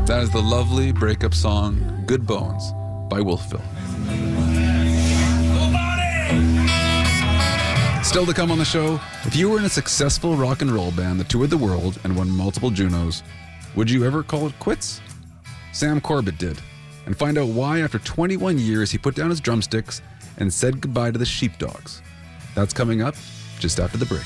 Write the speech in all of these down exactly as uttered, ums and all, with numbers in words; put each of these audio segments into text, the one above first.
That is the lovely breakup song, Good Bones, by Wolfville. Still to come on the show, if you were in a successful rock and roll band that toured the world and won multiple Junos, would you ever call it quits? Sam Corbett did. And find out why after twenty-one years he put down his drumsticks and said goodbye to the Sheepdogs. That's coming up just after the break.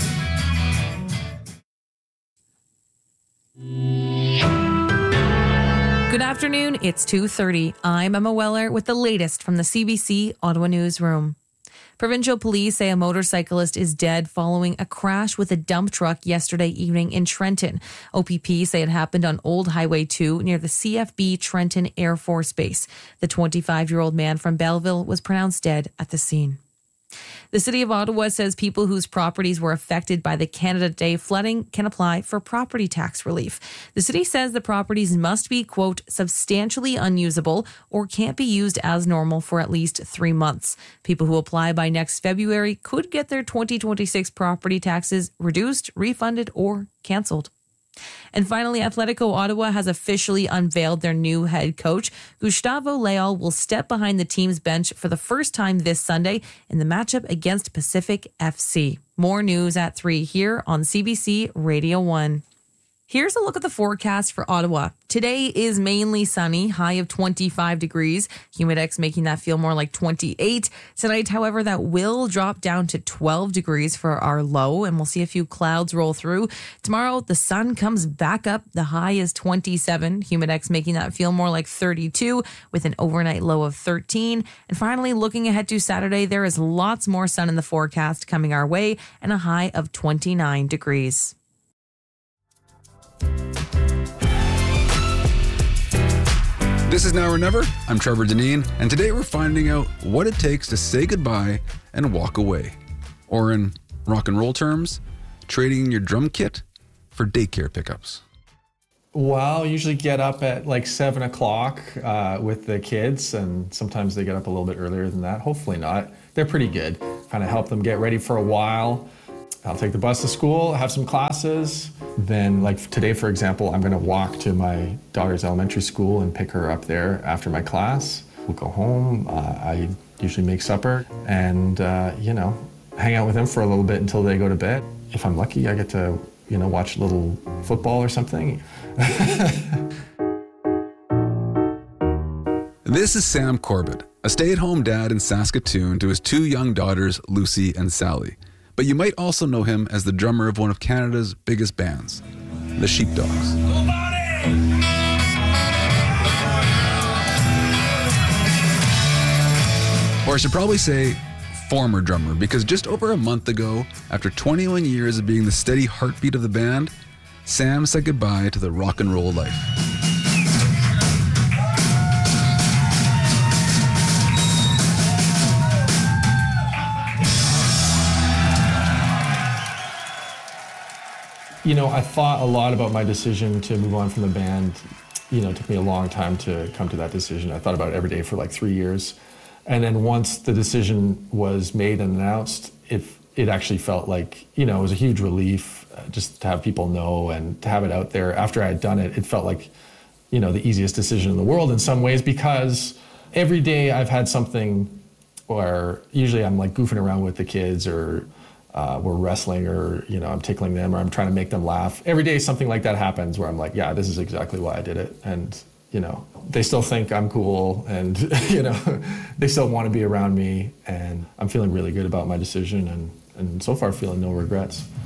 Good afternoon, it's two thirty. I'm Emma Weller with the latest from the C B C Ottawa Newsroom. Provincial police say a motorcyclist is dead following a crash with a dump truck yesterday evening in Trenton. O P P say it happened on Old Highway two near the C F B Trenton Air Force Base. The twenty-five-year-old man from Belleville was pronounced dead at the scene. The City of Ottawa says people whose properties were affected by the Canada Day flooding can apply for property tax relief. The city says the properties must be, quote, substantially unusable or can't be used as normal for at least three months. People who apply by next February could get their twenty twenty-six property taxes reduced, refunded, or canceled. And finally, Atletico Ottawa has officially unveiled their new head coach. Gustavo Leal will step behind the team's bench for the first time this Sunday in the matchup against Pacific F C. More news at three here on C B C Radio one. Here's a look at the forecast for Ottawa. Today is mainly sunny, high of twenty-five degrees. Humidex making that feel more like twenty-eight. Tonight, however, that will drop down to twelve degrees for our low, and we'll see a few clouds roll through. Tomorrow, the sun comes back up. The high is twenty-seven. Humidex making that feel more like thirty-two with an overnight low of thirteen. And finally, looking ahead to Saturday, there is lots more sun in the forecast coming our way and a high of twenty-nine degrees. This is Now or Never. I'm Trevor Deneen, and today we're finding out what it takes to say goodbye and walk away. Or in rock and roll terms, trading your drum kit for daycare pickups. Well, I usually get up at like seven o'clock uh, with the kids, and sometimes they get up a little bit earlier than that. Hopefully not. They're pretty good. Kind of help them get ready for a while. I'll take the bus to school, have some classes. Then, like today, for example, I'm gonna walk to my daughter's elementary school and pick her up there after my class. We'll go home. Uh, I usually make supper and, uh, you know, hang out with them for a little bit until they go to bed. If I'm lucky, I get to, you know, watch a little football or something. This is Sam Corbett, a stay-at-home dad in Saskatoon to his two young daughters, Lucy and Sally. But you might also know him as the drummer of one of Canada's biggest bands, the Sheepdogs. Or I should probably say former drummer, because just over a month ago, after twenty-one years of being the steady heartbeat of the band, Sam said goodbye to the rock and roll life. You know, I thought a lot about my decision to move on from the band. You know, it took me a long time to come to that decision. I thought about it every day for like three years. And then once the decision was made and announced, it it actually felt like, you know, it was a huge relief uh, just to have people know and to have it out there. After I had done it, it felt like, you know, the easiest decision in the world in some ways, because every day I've had something where usually I'm like goofing around with the kids, or Uh, we're wrestling, or, you know, I'm tickling them, or I'm trying to make them laugh. Every day something like that happens where I'm like, yeah, this is exactly why I did it. And, you know, they still think I'm cool, and, you know, they still want to be around me. And I'm feeling really good about my decision, and, and so far feeling no regrets.